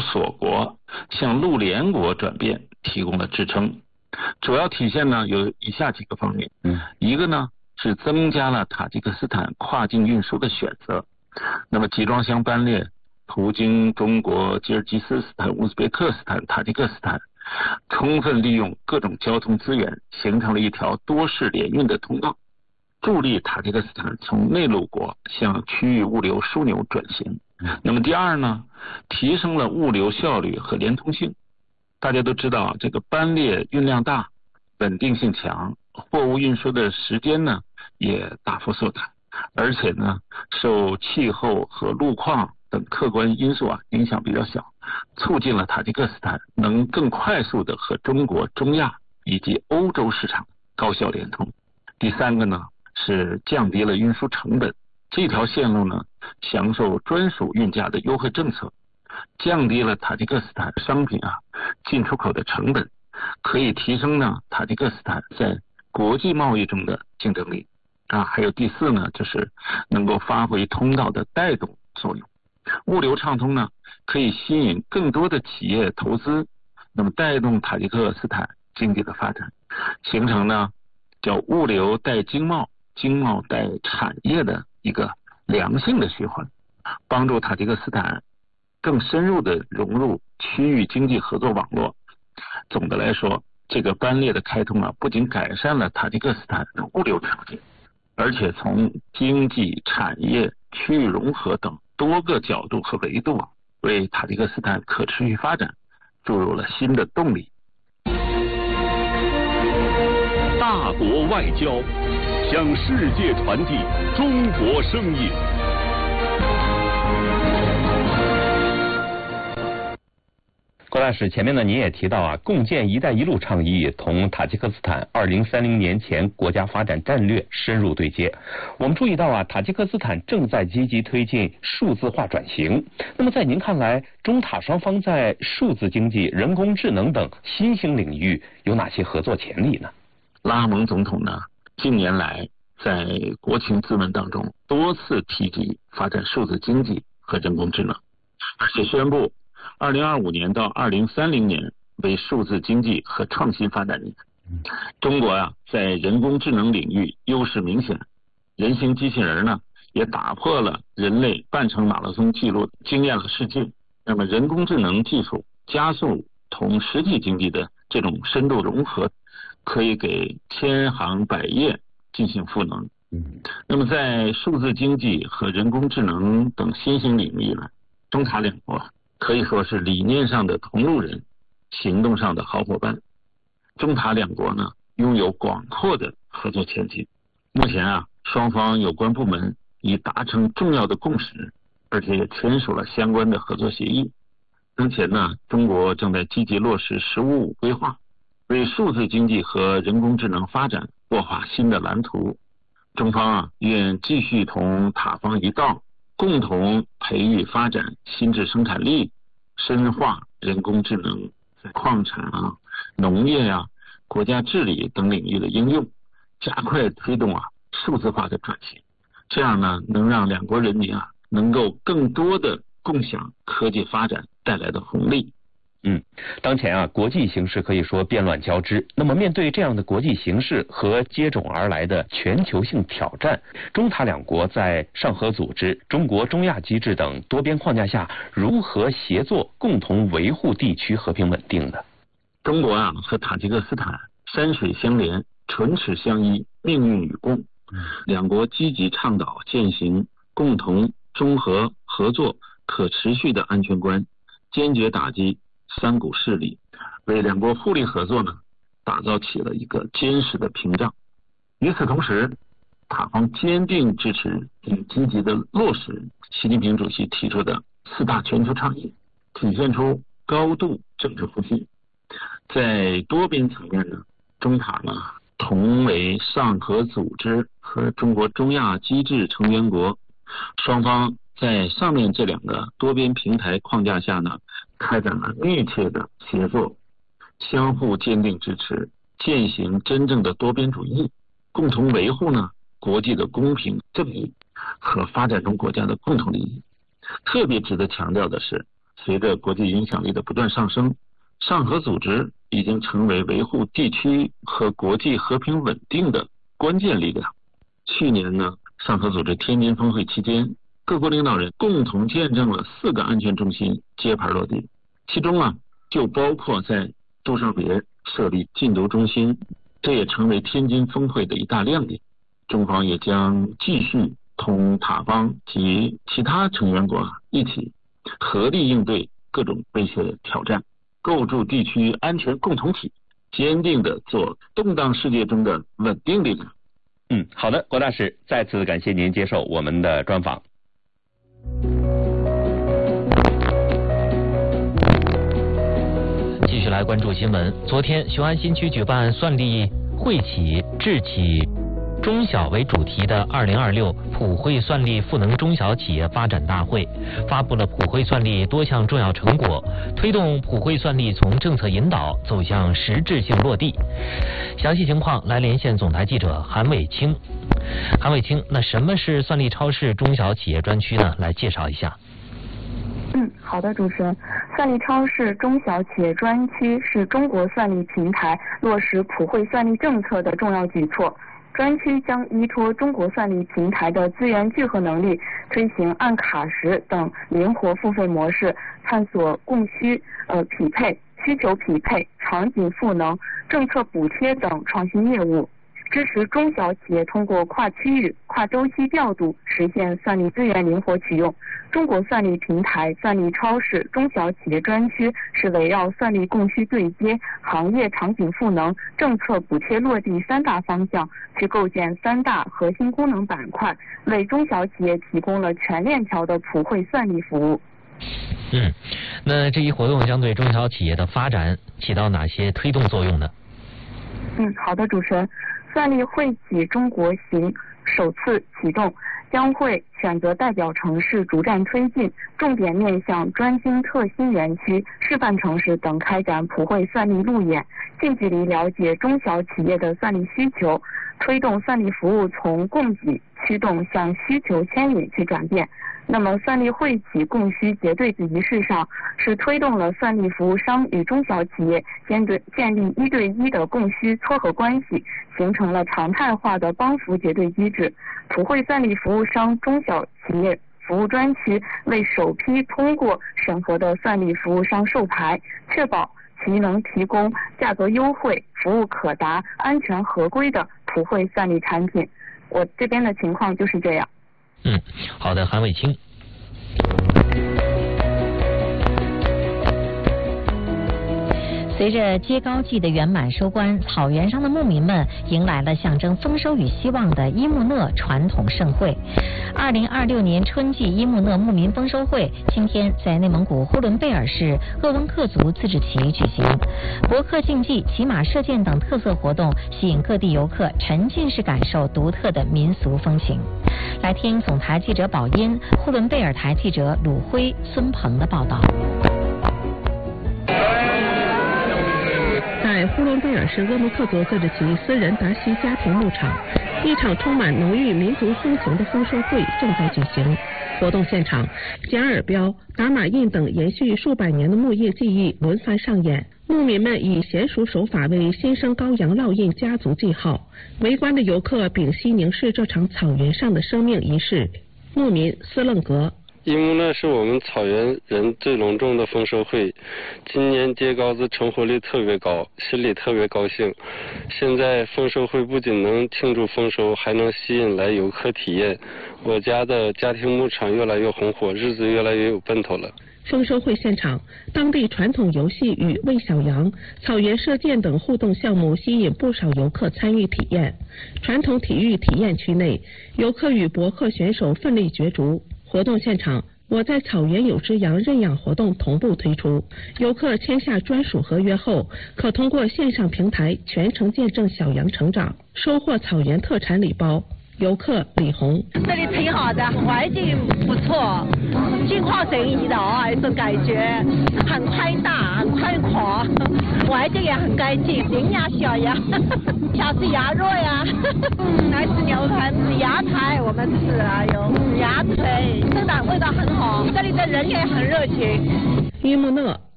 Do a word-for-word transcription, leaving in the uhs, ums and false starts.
锁国向陆联国转变提供了支撑。主要体现呢有以下几个方面，嗯，一个呢是增加了塔吉克斯坦跨境运输的选择。那么集装箱班列途经中国、吉尔吉斯斯坦、乌兹别克斯坦、塔吉克斯坦，充分利用各种交通资源，形成了一条多式联运的通道，助力塔吉克斯坦从内陆国向区域物流枢纽转型。那么第二呢，提升了物流效率和连通性。大家都知道，这个班列运量大，稳定性强，货物运输的时间呢也大幅缩短，而且呢受气候和路况等客观因素啊影响比较小，促进了塔吉克斯坦能更快速的和中国、中亚以及欧洲市场高效联通。第三个呢是降低了运输成本，这条线路呢享受专属运价的优惠政策，降低了塔吉克斯坦商品啊进出口的成本，可以提升呢塔吉克斯坦在国际贸易中的竞争力啊。还有第四呢，就是能够发挥通道的带动作用。物流畅通呢，可以吸引更多的企业投资，那么带动塔吉克斯坦经济的发展，形成呢叫物流带经贸、经贸带产业的一个良性的循环，帮助塔吉克斯坦更深入的融入区域经济合作网络。总的来说，这个班列的开通啊，不仅改善了塔吉克斯坦的物流条件，而且从经济、产业、区域融合等多个角度和维度啊，为塔吉克斯坦可持续发展注入了新的动力。 大国外交，向世界传递中国声音。 郭大使，前面呢您也提到啊，共建“一带一路”倡议同塔吉克斯坦二零三零年前国家发展战略深入对接。我们注意到啊，塔吉克斯坦正在积极推进数字化转型。那么在您看来，中塔双方在数字经济、人工智能等新兴领域有哪些合作潜力呢？ 拉蒙总统呢，近年来在国情咨文当中多次提及发展数字经济和人工智能，而且宣布二零二五年到二零三零年为数字经济和创新发展年。中国啊，在人工智能领域优势明显，人形机器人呢也打破了人类半程马拉松记录，惊艳了世界。那么人工智能技术加速同实际经济的这种深度融合，可以给千行百业进行赋能。那么在数字经济和人工智能等新兴领域呢，中塔两国可以说是理念上的同路人，行动上的好伙伴。中塔两国呢，拥有广阔的合作前景。目前啊，双方有关部门已达成重要的共识，而且也签署了相关的合作协议。当前呢，中国正在积极落实“十五五”规划，为数字经济和人工智能发展擘画新的蓝图。中方啊，愿继续同塔方一道，共同培育发展新质生产力，深化人工智能在矿产啊、农业啊、国家治理等领域的应用，加快推动啊数字化的转型。这样呢，能让两国人民啊能够更多的共享科技发展带来的红利。 嗯，当前啊，国际形势可以说变乱交织。那么，面对这样的国际形势和接踵而来的全球性挑战，中塔两国在上合组织、中国中亚机制等多边框架下，如何协作，共同维护地区和平稳定呢？ 中国啊和塔吉克斯坦山水相连，唇齿相依，命运与共。两国积极倡导践行共同、综合、合作、可持续的安全观，坚决打击三股势力，为两国互利合作呢打造起了一个坚实的屏障。与此同时，塔方坚定支持并积极的落实习近平主席提出的四大全球倡议，体现出高度政治互信。在多边层面呢，中塔呢同为上合组织和中国中亚机制成员国，双方在上面这两个多边平台框架下呢，开展了密切的协作，相互坚定支持，践行真正的多边主义，共同维护呢国际的公平正义和发展中国家的共同利益。特别值得强调的是， 随着国际影响力的不断上升，上合组织已经成为维护地区和国际和平稳定的关键力量。去年呢，上合组织天津峰会期间，各国领导人共同见证了四个安全中心揭牌落地，其中啊就包括在杜尚别设立禁毒中心，这也成为天津峰会的一大亮点。中方也将继续同塔邦及其他成员国一起合力应对各种威胁挑战，构筑地区安全共同体，坚定地做动荡世界中的稳定力量。 嗯，好的，郭大使，再次感谢您接受我们的专访。 继续来关注新闻。昨天，雄安新区举办算力惠企智企中小为主题的二零二六普惠算力赋能中小企业发展大会，发布了普惠算力多项重要成果，推动普惠算力从政策引导走向实质性落地。详细情况来连线总台记者韩伟清。韩伟清，那什么是算力超市中小企业专区呢？来介绍一下。 嗯，好的，主持人。算力超市中小企业专区是中国算力平台落实普惠算力政策的重要举措。专区将依托中国算力平台的资源聚合能力，推行按卡时等灵活付费模式，探索供需呃匹配、需求匹配、场景赋能、政策补贴等创新业务，支持中小企业通过跨区域、跨周期调度实现算力资源灵活取用。中国算力平台算力超市中小企业专区是围绕算力供需对接、行业场景赋能、政策补贴落地三大方向，去构建三大核心功能板块，为中小企业提供了全链条的普惠算力服务。 嗯，那这一活动将对中小企业的发展起到哪些推动作用呢？ 嗯，好的，主持人。算力惠企中国行首次启动，将会选择代表城市逐站推进，重点面向专精特新园区、示范城市等开展普惠算力路演，近距离了解中小企业的算力需求，推动算力服务从供给驱动向需求牵引去转变。那么算力惠企供需结对子仪式上，是推动了算力服务商与中小企业建对建立一对一的供需撮合关系，形成了常态化的帮扶结对机制。普惠算力服务商中小企业服务专区为首批通过审核的算力服务商授牌，确保其能提供价格优惠、服务可达、安全合规的普惠算力产品。我这边的情况就是这样。 嗯，好的，韩伟清。 随着接高祭的圆满收官，草原上的牧民们迎来了象征丰收与希望的伊木讷传统盛会。二零二六年春季伊木讷牧民丰收会今天在内蒙古呼伦贝尔市鄂温克族自治旗举行，博克竞技、骑马射箭等特色活动吸引各地游客沉浸式感受独特的民俗风情。来听总台记者宝音、呼伦贝尔台记者鲁辉、孙鹏的报道。 在呼伦贝尔市鄂木克族自治旗私人达西家庭牧场，一场充满浓郁民族风情的丰收会正在举行。活动现场，剪耳标、打马印等延续数百年的牧业技艺轮番上演。牧民们以娴熟手法为新生羔羊烙印家族记号。围观的游客屏息凝视这场草原上的生命仪式。牧民斯楞格。 伊木讷是我们草原人最隆重的丰收会，今年秸秆子成活率特别高，心里特别高兴。现在丰收会不仅能庆祝丰收，还能吸引来游客体验。我家的家庭牧场越来越红火，日子越来越有奔头了。 丰收会现场，当地传统游戏与喂小羊、草原射箭等互动项目吸引不少游客参与体验。传统体育体验区内，游客与博客选手奋力角逐。活动现场，我在草原有只羊认养活动同步推出，游客签下专属合约后，可通过线上平台全程见证小羊成长，收获草原特产礼包。游客李红， 这里挺好的，环境不错，金矿水一的啊，一种感觉很宽大，很宽阔，环境也很干净，领养小羊，想吃羊肉呀，嗯，来吃牛排、羊排，我们吃啊，有鸭腿，真的味道很好，这里的人也很热情。 伊木讷